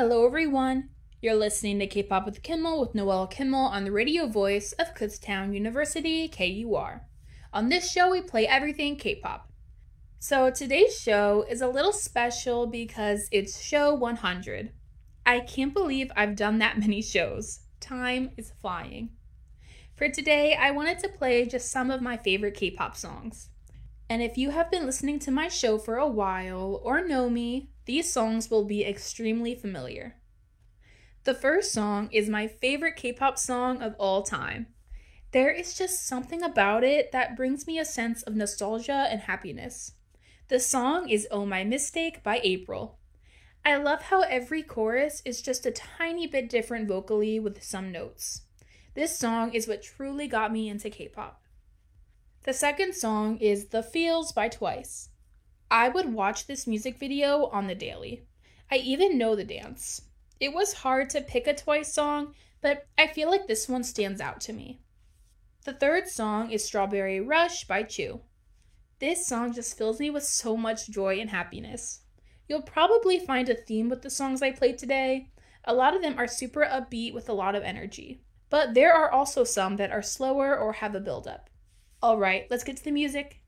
Hello, everyone. You're listening to K-Pop with Kimmel with Noelle Kimmel on the radio voice of Kutztown University, KUR. On this show, we play everything K-pop. So today's show is a little special because it's show 100. I can't believe I've done that many shows. Time is flying. For today, I wanted to play just some of my favorite K-pop songs. And if you have been listening to my show for a while or know me, these songs will be extremely familiar. The first song is my favorite K-pop song of all time. There is just something about it that brings me a sense of nostalgia and happiness. The song is Oh My Mistake by April. I love how every chorus is just a tiny bit different vocally with some notes. This song is what truly got me into K-pop. The second song is The Feels by Twice. I would watch this music video on the daily. I even know the dance. It was hard to pick a Twice song, but I feel like this one stands out to me. The third song is Strawberry Rush by Chu. This song just fills me with so much joy and happiness. You'll probably find a theme with the songs I played today. A lot of them are super upbeat with a lot of energy, but there are also some that are slower or have a build-up. Alright, let's get to the music.